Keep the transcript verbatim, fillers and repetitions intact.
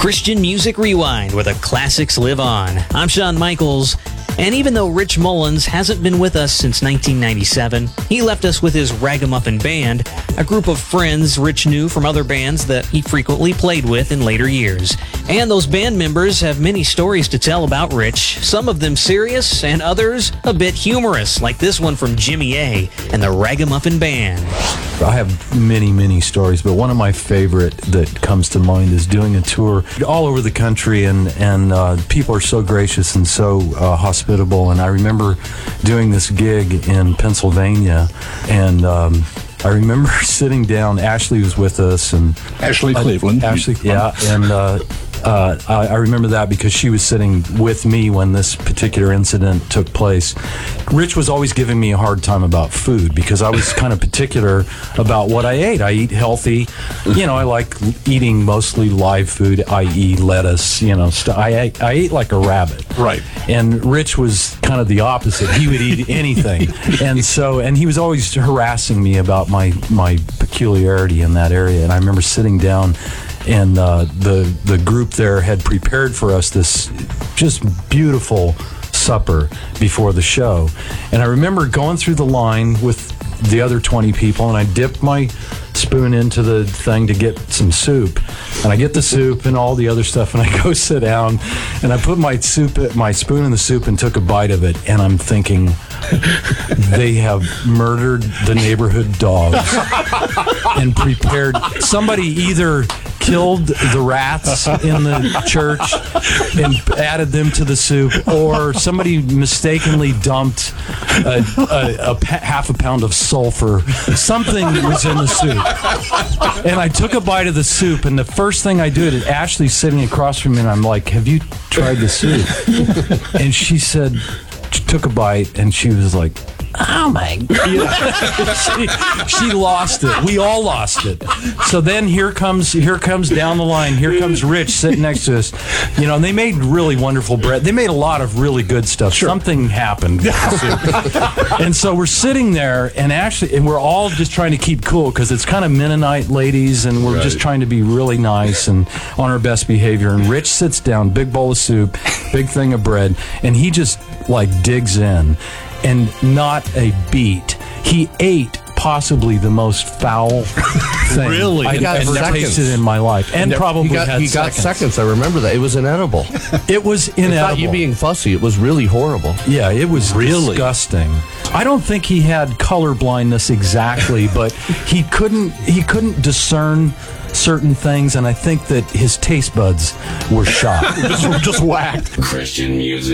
Christian Music Rewind, where the classics live on. I'm Shawn Michaels, and even though Rich Mullins hasn't been with us since nineteen ninety-seven, he left us with his Ragamuffin Band, a group of friends Rich knew from other bands that he frequently played with in later years. And those band members have many stories to tell about Rich, some of them serious and others a bit humorous, like this one from Jimmy A and the Ragamuffin Band. I have many, many stories, but one of my favorite that comes to mind is doing a tour all over the country, and, and uh, people are so gracious and so uh, hospitable. And I remember doing this gig in Pennsylvania, and um, I remember sitting down. Ashley was with us, and Ashley Cleveland. Uh, Ashley, yeah, and uh, uh, I, I remember that because she was sitting with me when this particular incident took place. Rich was always giving me a hard time about food because I was kind of particular about what I ate. I eat healthy. You know, I like eating mostly live food, that is lettuce, you know. St- I, ate, I ate like a rabbit. Right. And Rich was kind of the opposite. He would eat anything. And so, and he was always harassing me about my, my peculiarity in that area. And I remember sitting down, and uh, the the group there had prepared for us this just beautiful supper before the show. And I remember going through the line with the other twenty people, and I dipped my spoon into the thing to get some soup, and I get the soup and all the other stuff, and I go sit down, and I put my soup, my spoon in the soup, and took a bite of it, and I'm thinking, they have murdered the neighborhood dogs and prepared. Somebody either killed the rats in the church and added them to the soup, or somebody mistakenly dumped a, a, a pa- half a pound of sulfur. Something was in the soup. And I took a bite of the soup, and the first thing I did, is Ashley's sitting across from me, and I'm like, have you tried the soup? And she said, she took a bite, and she was like, oh my God. she, she lost it. We all lost it. So then here comes here comes down the line, here comes Rich sitting next to us. You know, and they made really wonderful bread. They made a lot of really good stuff. Sure. Something happened. And so we're sitting there, and actually, and we're all just trying to keep cool because it's kind of Mennonite ladies, and we're right. just trying to be really nice and on our best behavior. And Rich sits down, big bowl of soup, big thing of bread, and he just like digs in. And not a beat. He ate possibly the most foul thing really? I've got ever seconds. tasted in my life. And there, probably he got, had he got seconds. seconds. I remember that. It was inedible. It was inedible. It's not you being fussy. It was really horrible. Yeah, it was really disgusting. I don't think he had color blindness exactly, but he couldn't he couldn't discern certain things, and I think that his taste buds were shot. just, just whacked. Christian music.